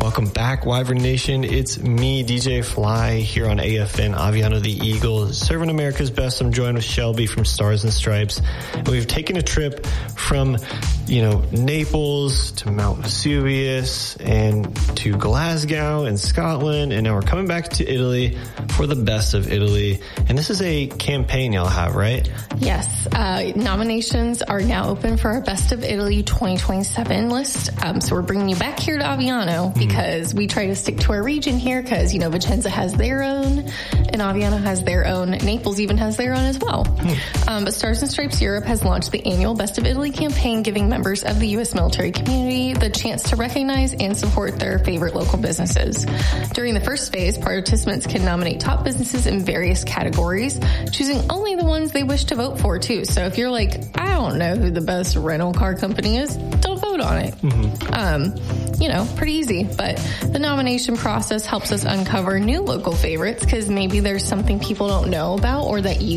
Welcome back, Wyvern Nation. It's me, DJ Fly, here on AFN Aviano the Eagle, serving America's best. I'm joined with Shelby from Stars and Stripes. And we've taken a trip from, Naples to Mount Vesuvius and to Glasgow and Scotland. And now we're coming back to Italy for the best of Italy. And this is a campaign y'all have, right? Yes. Nominations are now open for our Best of Italy 2027 list. So we're bringing you back here to Aviano because we try to stick to our region here because, Vicenza has their own and Aviano has their own. Naples even has their own as well. But Stars and Stripes Europe has launched the annual Best of Italy campaign, giving members of the U.S. military community the chance to recognize and support their favorite local businesses. During the first phase, participants can nominate top businesses in various categories, choosing only the ones they wish to vote for, too. So if you're like, I don't know who the best rental car company is, don't vote on it. Pretty easy. But the nomination process helps us uncover new local favorites because maybe there's something people don't know about or that you